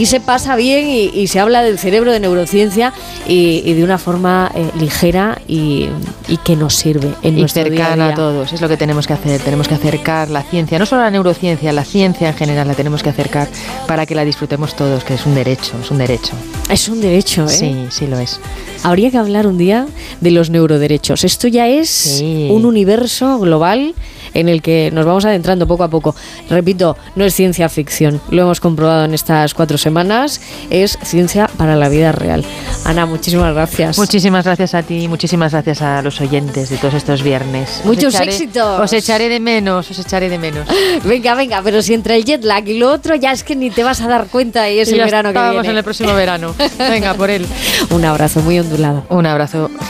aquí se pasa bien y se habla del cerebro, de neurociencia y de una forma ligera y que nos sirve en nuestro día a cercana día. a todos. Es lo que tenemos que hacer. Tenemos que acercar la ciencia, no solo la neurociencia, la ciencia en general la tenemos que acercar para que la disfrutemos todos, que es un derecho, es un derecho. Es un derecho, ¿eh? Sí, sí lo es. Habría que hablar un día de los neuroderechos. Esto ya es un universo global en el que nos vamos adentrando poco a poco. Repito, no es ciencia ficción. Lo hemos comprobado en estas 4 semanas. Es ciencia para la vida real. Ana, muchísimas gracias. Muchísimas gracias a ti, muchísimas gracias a los oyentes de todos estos viernes. Muchos éxitos. Os echaré de menos. Venga, pero si entre el jet lag y lo otro ya es que ni te vas a dar cuenta y es el verano que viene. Estamos en el próximo verano. Venga, por él. Un abrazo muy ondulado. Un abrazo.